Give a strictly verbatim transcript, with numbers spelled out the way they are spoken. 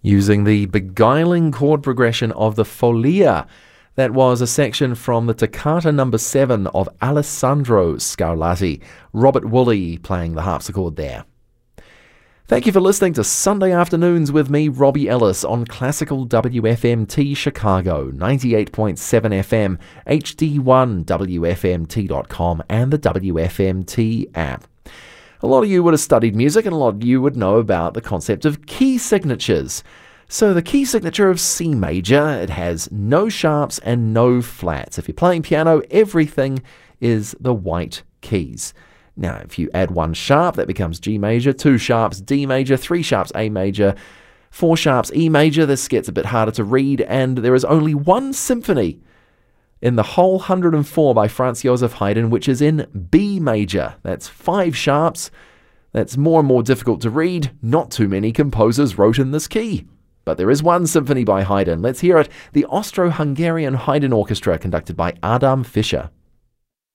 using the beguiling chord progression of the Folia. That was a section from the Toccata number seven of Alessandro Scarlatti. Robert Woolley playing the harpsichord there. Thank you for listening to Sunday Afternoons with me, Robbie Ellis, on Classical W F M T Chicago, ninety-eight point seven F M, H D one, W F M T dot com, and the W F M T app. A lot of you would have studied music, and a lot of you would know about the concept of key signatures. So the key signature of C major, it has no sharps and no flats. If you're playing piano, everything is the white keys. Now, if you add one sharp, that becomes G major, two sharps, D major, three sharps, A major, four sharps, E major. This gets a bit harder to read, and there is only one symphony in the whole one hundred and four by Franz Joseph Haydn, which is in B major. That's five sharps. That's more and more difficult to read. Not too many composers wrote in this key. But there is one symphony by Haydn. Let's hear it. The Austro-Hungarian Haydn Orchestra, conducted by Adam Fischer.